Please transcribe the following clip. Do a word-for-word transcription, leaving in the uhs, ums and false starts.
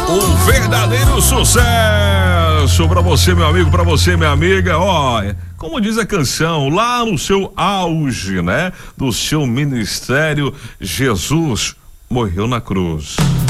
Um verdadeiro sucesso pra você, meu amigo, pra você, minha amiga. Ó, como diz a canção, lá no seu auge, né? Do seu ministério, Jesus morreu na cruz.